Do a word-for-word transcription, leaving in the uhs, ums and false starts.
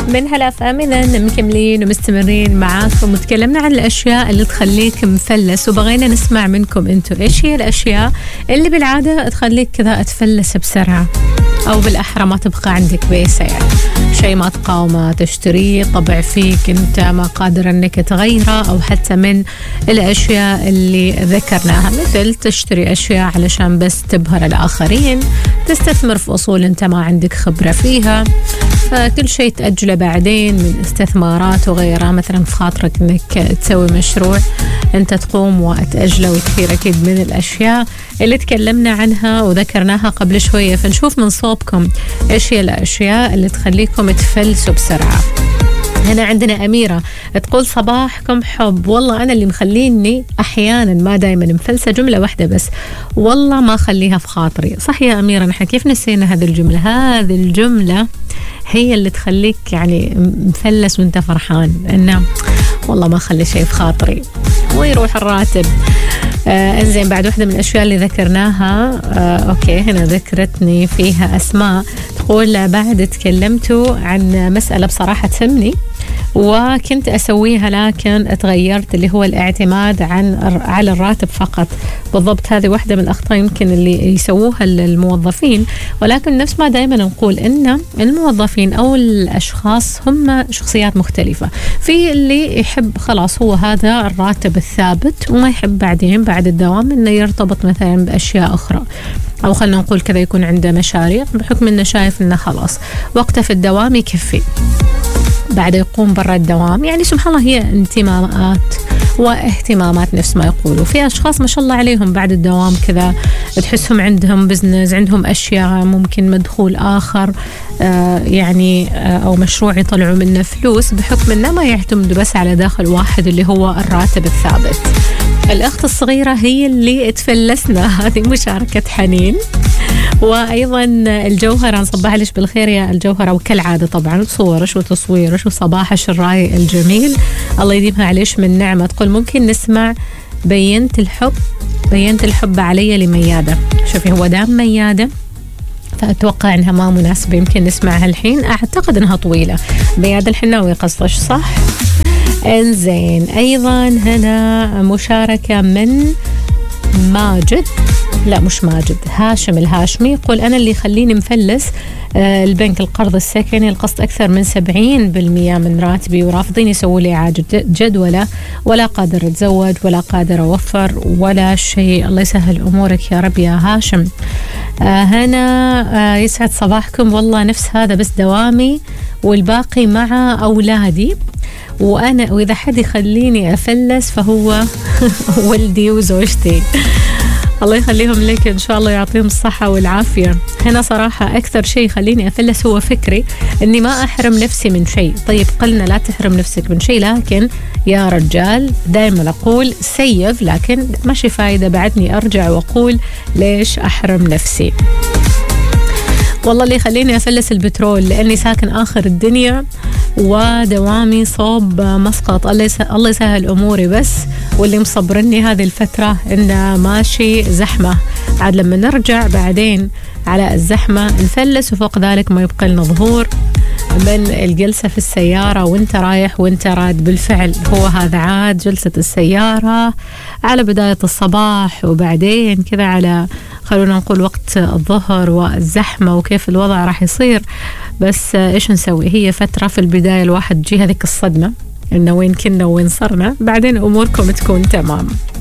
من هلا فامنا مكملين ومستمرين معاكم وتكلمنا عن الاشياء اللي تخليك مفلس، وبغينا نسمع منكم انتم ايش هي الاشياء اللي بالعاده تخليك كذا تفلس بسرعه، او بالاحرى ما تبقى عندك بيسه، يعني شيء ما تقاومه تشتريه، طبع فيك انت ما قادر انك تغيره، او حتى من الاشياء اللي ذكرناها مثل تشتري اشياء علشان بس تبهر الاخرين، تستثمر في اصول انت ما عندك خبره فيها، فكل شيء تأجله بعدين من استثمارات وغيرها. مثلا في خاطرك انك تسوي مشروع انت تقوم وتأجله، وكثير اكيد من الاشياء اللي تكلمنا عنها وذكرناها قبل شوية. فنشوف من صوبكم ايش هي الاشياء اللي تخليكم تفلسوا بسرعة. هنا عندنا أميرة تقول صباحكم حب، والله أنا اللي مخليني أحيانا ما دايما مفلسة جملة واحدة بس، والله ما خليها في خاطري. صح يا أميرة، نحن كيف نسينا هذه الجملة؟ هذه الجملة هي اللي تخليك يعني مفلس وانت فرحان، إنه والله ما خلي شيء في خاطري ويروح الراتب. آه انزين، بعد واحدة من الأشياء اللي ذكرناها آه أوكي هنا ذكرتني فيها أسماء تقول بعد تكلمتوا عن مسألة بصراحة تهمني وكنت أسويها لكن تغيرت، اللي هو الاعتماد عن على الراتب فقط. بالضبط، هذه واحدة من الأخطاء يمكن اللي يسووها الموظفين، ولكن نفس ما دائما نقول إن الموظفين أو الأشخاص هم شخصيات مختلفة. في اللي يحب خلاص هو هذا الراتب الثابت، وما يحب بعدين بعد الدوام إنه يرتبط مثلا بأشياء أخرى، أو خلنا نقول كذا يكون عنده مشاريع بحكم إنه شايف إنه خلاص وقته في الدوام يكفي، بعد يقوم برا الدوام. يعني سبحان الله، هي انتماءات واهتمامات نفس ما يقولوا. في أشخاص ما شاء الله عليهم بعد الدوام كذا تحسهم عندهم بزنس، عندهم أشياء ممكن مدخول آخر آه يعني آه أو مشروع يطلعوا منه فلوس، بحكم أنه ما يعتمدوا بس على داخل واحد اللي هو الراتب الثابت. الأخت الصغيرة هي اللي تفلسنا، هذه مشاركة حنين. وأيضا الجوهرة، نصبح لش بالخير يا الجوهرة، وكالعادة طبعا صورش وتصويرش وصباحش الراي الجميل، الله يديمها عليش من نعمة. تقول ممكن نسمع بينت الحب بينت الحب علي لميادة. شوفي، هو دام ميادة فأتوقع أنها ما مناسبة، يمكن نسمعها الحين، أعتقد أنها طويلة. ميادة الحناوي قصدش، صح؟ انزين، أيضا هنا مشاركة من ماجد، لا مش ماجد، هاشم الهاشمي، يقول أنا اللي يخليني مفلس آه البنك، القرض السكني، القسط أكثر من سبعين بالمئة من راتبي، ورافضين يسووا لي إعادة جدولة، ولا قادر أتزوج ولا قادر أوفر ولا شيء. الله يسهل أمورك يا رب يا هاشم. آه هنا آه يسعد صباحكم، والله نفس هذا بس دوامي والباقي مع أولادي، وأنا وإذا حد يخليني أفلس فهو ولدي وزوجتي. الله يخليهم لك إن شاء الله، يعطيهم الصحة والعافية. هنا صراحة أكثر شيء يخليني أفلس هو فكري إني ما أحرم نفسي من شيء. طيب قلنا لا تحرم نفسك من شيء، لكن يا رجال دائما أقول سيف، لكن ماشي فايدة بعدني أرجع وأقول ليش أحرم نفسي. والله اللي يخليني أفلس البترول، لأني ساكن آخر الدنيا ودوامي صوب مسقط. الله الله يسهل أموري بس، واللي مصبرني هذه الفترة إنه ماشي زحمة، عاد لما نرجع بعدين على الزحمة نفلس، وفوق ذلك ما يبقى لنا ظهور من الجلسة في السيارة وانت رايح وانت راد. بالفعل هو هذا عاد جلسة السيارة على بداية الصباح، وبعدين كذا على خلونا نقول وقت الظهر والزحمة وكيف الوضع راح يصير. بس ايش نسوي، هي فترة في البداية الواحد تجي هذيك الصدمة انه وين كنا وين صرنا، بعدين اموركم تكون تمام.